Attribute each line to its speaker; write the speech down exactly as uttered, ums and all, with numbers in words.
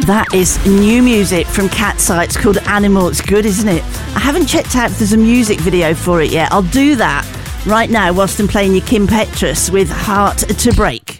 Speaker 1: That is new music from Cat's-Eye. It's called Animal. It's good, isn't it? I haven't checked out if there's a music video for it yet. I'll do that right now whilst I'm playing you Kim Petras with Heart to Break.